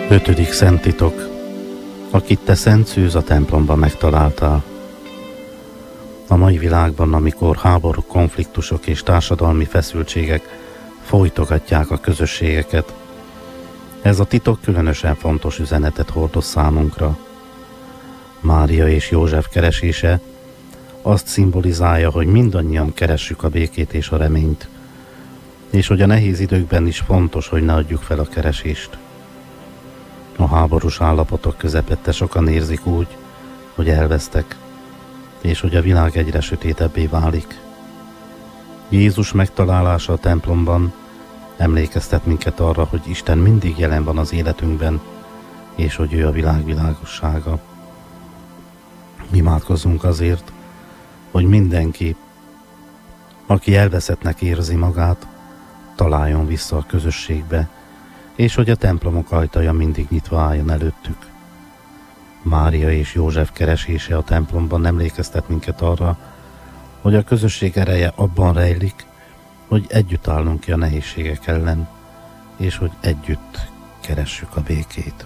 Ötödik szent titok, akit te, Szent Szűz, a templomban megtaláltál. A mai világban, amikor háborúk, konfliktusok és társadalmi feszültségek folytogatják a közösségeket, ez a titok különösen fontos üzenetet hordoz számunkra. Mária és József keresése azt szimbolizálja, hogy mindannyian keressük a békét és a reményt, és hogy a nehéz időkben is fontos, hogy ne adjuk fel a keresést. A háborús állapotok közepette sokan érzik úgy, hogy elvesztek, és hogy a világ egyre sötétebbé válik. Jézus megtalálása a templomban emlékeztet minket arra, hogy Isten mindig jelen van az életünkben, és hogy ő a világ világossága. Imádkozzunk azért, hogy mindenki, aki elveszettnek érzi magát, találjon vissza a közösségbe, és hogy a templomok ajtaja mindig nyitva álljon előttük. Mária és József keresése a templomban emlékeztet minket arra, hogy a közösség ereje abban rejlik, hogy együtt állunk ki a nehézségek ellen, és hogy együtt keressük a békét.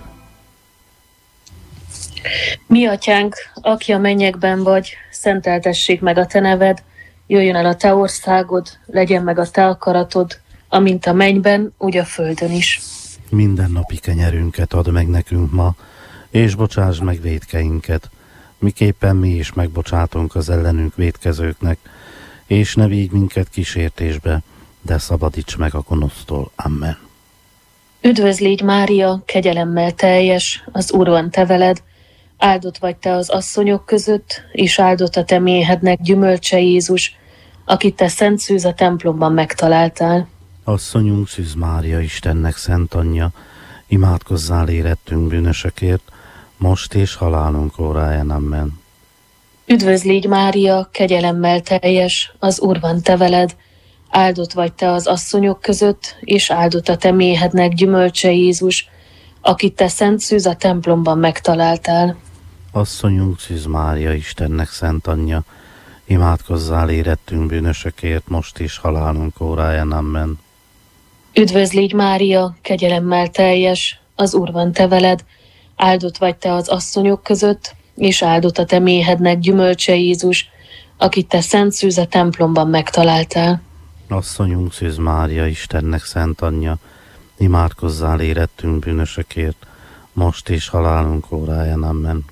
Mi atyánk, aki a mennyekben vagy, szenteltessék meg a te neved, jöjjön el a te országod, legyen meg a te akaratod, amint a mennyben, úgy a földön is. Mindennapi kenyerünket add meg nekünk ma, és bocsásd meg vétkeinket, miképpen mi is megbocsátunk az ellenünk vétkezőknek, és ne vigy minket kísértésbe, de szabadíts meg a gonosztól. Amen. Üdvözl légy Mária, kegyelemmel teljes, az Úr van te veled, áldott vagy te az asszonyok között, és áldott a te méhednek gyümölcse Jézus, akit te, Szent Szűz, a templomban megtaláltál. Asszonyunk Szűz Mária, Istennek szent anyja, imádkozzál érettünk bűnösökért, most és halálunk óráján. Amen. Üdvözl légy Mária, kegyelemmel teljes, az Úr van te veled, áldott vagy te az asszonyok között, és áldott a te méhednek gyümölcse Jézus, akit te, Szent Szűz, a templomban megtaláltál. Asszonyunk Szűz Mária, Istennek szent anyja, imádkozzál érettünk bűnösökért, most is halálunk óráján. Amen. Üdvözl légy Mária, kegyelemmel teljes, az Úr van te veled, áldott vagy te az asszonyok között, és áldott a te méhednek gyümölcse Jézus, akit te, Szent Szűz, a templomban megtaláltál. Asszonyunk Szűz Mária, Istennek szent anyja, imádkozzál érettünk bűnösökért, most is halálunk óráján. Amen.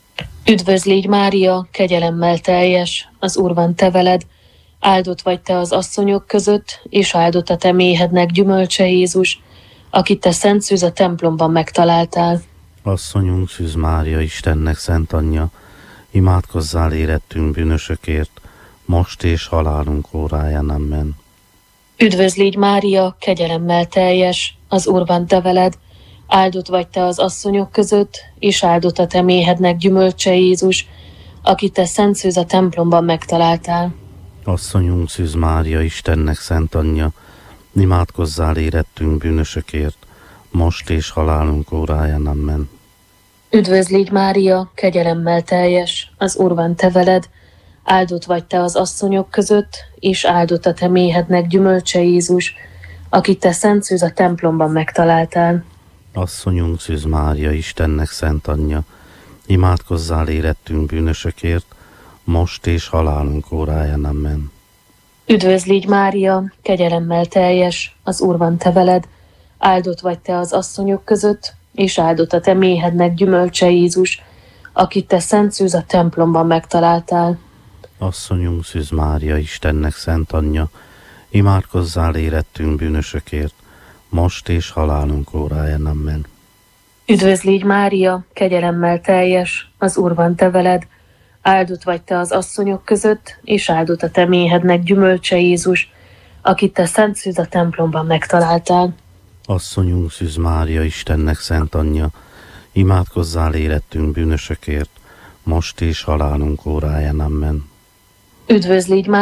Üdvözl légy Mária, kegyelemmel teljes, az Úr van te veled, áldott vagy te az asszonyok között, és áldott a te méhednek gyümölcse Jézus, akit te, Szent Szűz, a templomban megtaláltál. Asszonyunk Szűz Mária, Istennek szent anyja, imádkozzál érettünk bűnösökért, most és halálunk óráján. Amen. Üdvözl légy Mária, kegyelemmel teljes, az Úr van te veled, áldott vagy te az asszonyok között, és áldott a te méhednek gyümölcse Jézus, akit te, Szent Szűz, a templomban megtaláltál. Asszonyunk Szűz Mária, Istennek szent anyja, imádkozzál érettünk bűnösökért, most és halálunk óráján. Amen. Üdvözl légy Mária, kegyelemmel teljes, az Úr van te veled, áldott vagy te az asszonyok között, és áldott a te méhednek gyümölcse Jézus, akit te, Szent Szűz, a templomban megtaláltál. Asszonyunk Szűz Mária, Istennek szent anyja, imádkozzál érettünk bűnösökért, most és halálunk óráján. Amen. Üdvözl légy Mária, kegyelemmel teljes, az Úr van te veled, áldott vagy te az asszonyok között, és áldott a te méhednek gyümölcse Jézus, akit te, Szent Szűz, a templomban megtaláltál. Asszonyunk Szűz Mária, Istennek szent anyja, imádkozzál érettünk bűnösökért, most és halálunk óráján. Amen. Üdvözl légy Mária, kegyelemmel teljes, az Úr van te veled, áldott vagy te az asszonyok között, és áldott a te méhednek gyümölcse Jézus, akit te, Szent Szűz, a templomban megtaláltál. Asszonyunk Szűz Mária, Istennek szent anyja, imádkozzál érettünk bűnösökért, most és halálunk óráján. Amen. Üdvözl légy